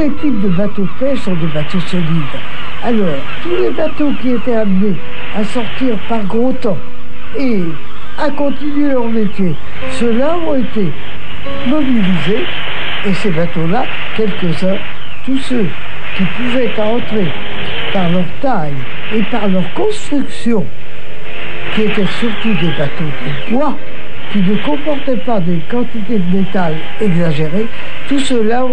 les types de bateaux de pêche sont des bateaux solides. Alors, tous les bateaux qui étaient amenés à sortir par gros temps et à continuer leur métier, ceux-là ont été mobilisés, et ces bateaux-là, quelques-uns, tous ceux qui pouvaient entrer par leur taille et par leur construction, qui étaient surtout des bateaux de bois, qui ne comportaient pas des quantités de métal exagérées, tout cela